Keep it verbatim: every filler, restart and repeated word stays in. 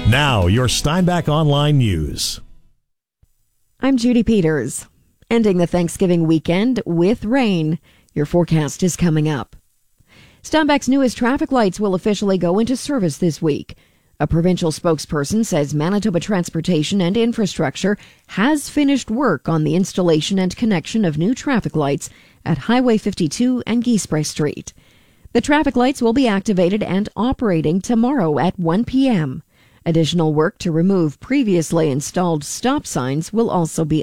Now, your Steinbach Online News. I'm Judy Peters. Ending the Thanksgiving weekend with rain. Your forecast is coming up. Steinbach's newest traffic lights will officially go into service this week. A provincial spokesperson says Manitoba Transportation and Infrastructure has finished work on the installation and connection of new traffic lights at Highway fifty-two and Guisbray Street. The traffic lights will be activated and operating tomorrow at one p.m. Additional work to remove previously installed stop signs will also be